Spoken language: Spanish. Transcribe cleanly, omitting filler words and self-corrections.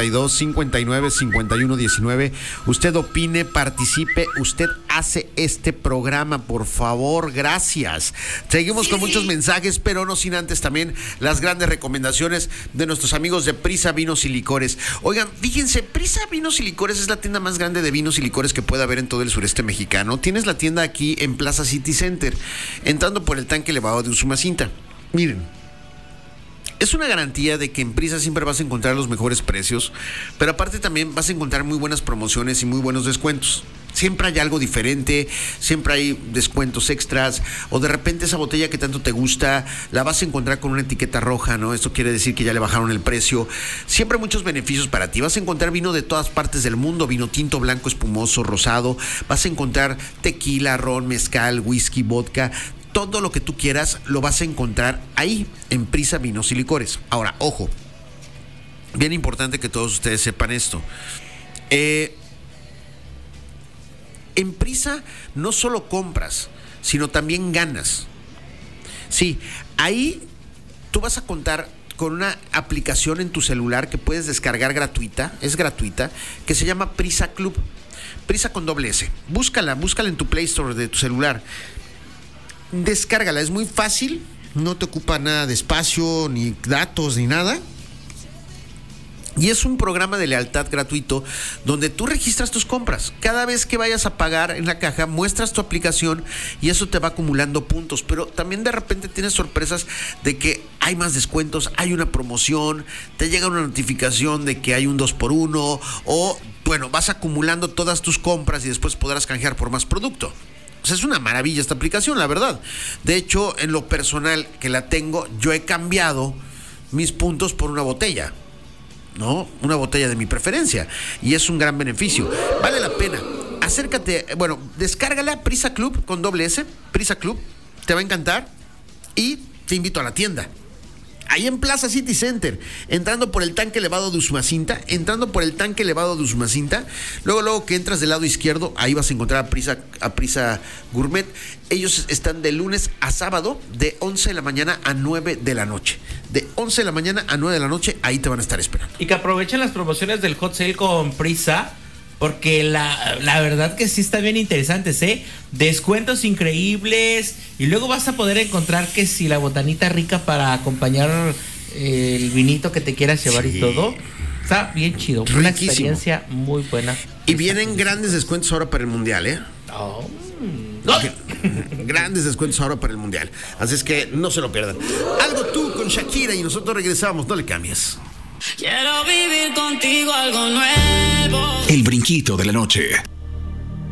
22-59-51-19. Usted opine, participe, usted hace este programa, por favor, gracias. Seguimos con muchos mensajes, pero no sin antes también las grandes recomendaciones de nuestros amigos de Prisa Vinos y Licores. Oigan, fíjense, Prisa Vinos y Licores es la tienda más grande de vinos y licores que puede haber en todo el sureste mexicano. Tienes la tienda aquí en Plaza City Center, entrando por el tanque elevado de Usumacinta. Miren, es una garantía de que en Prisa siempre vas a encontrar los mejores precios, pero aparte también vas a encontrar muy buenas promociones y muy buenos descuentos. Siempre hay algo diferente, siempre hay descuentos extras, o de repente esa botella que tanto te gusta la vas a encontrar con una etiqueta roja, ¿no? Esto quiere decir que ya le bajaron el precio. Siempre hay muchos beneficios para ti. Vas a encontrar vino de todas partes del mundo, vino tinto, blanco, espumoso, rosado. Vas a encontrar tequila, ron, mezcal, whisky, vodka. Todo lo que tú quieras lo vas a encontrar ahí en Prisa Vinos y Licores. Ahora, ojo, bien importante que todos ustedes sepan esto. En Prisa no solo compras, sino también ganas. Sí, ahí tú vas a contar con una aplicación en tu celular que puedes descargar gratuita, es gratuita, que se llama Prisa Club. Prisa con doble S. Búscala en tu Play Store de tu celular. Descárgala, es muy fácil, no te ocupa nada de espacio, ni datos, ni nada. Y es un programa de lealtad gratuito donde tú registras tus compras. Cada vez que vayas a pagar en la caja, muestras tu aplicación y eso te va acumulando puntos. Pero también de repente tienes sorpresas de que hay más descuentos, hay una promoción, te llega una notificación de que hay un 2x1 o, bueno, vas acumulando todas tus compras y después podrás canjear por más producto. O sea, es una maravilla esta aplicación, la verdad. De hecho, en lo personal que la tengo, yo he cambiado mis puntos por una botella, ¿no? Una botella de mi preferencia. Y es un gran beneficio. Vale la pena. Acércate, bueno, descárgala, Prisa Club con doble S, Prisa Club. Te va a encantar. Y te invito a la tienda. Ahí en Plaza City Center, entrando por el tanque elevado de Usumacinta, luego que entras del lado izquierdo, ahí vas a encontrar a Prisa Gourmet. Ellos están de lunes a sábado, de 11 de la mañana a 9 de la noche. De 11 de la mañana a 9 de la noche, ahí te van a estar esperando. Y que aprovechen las promociones del Hot Sale con Prisa, porque la verdad que sí está bien interesantes, ¿eh? Descuentos increíbles. Y luego vas a poder encontrar que si la botanita rica para acompañar el vinito que te quieras llevar, sí, y todo. Está bien chido. Riquísimo. Una experiencia muy buena. Y vienen grandes descuentos ahora para el Mundial, ¿eh? Oh. No. Grandes descuentos ahora para el Mundial. Así es que no se lo pierdan. Algo tú con Shakira y nosotros regresamos. No le cambies. Quiero vivir contigo algo nuevo. El brinquito de la noche.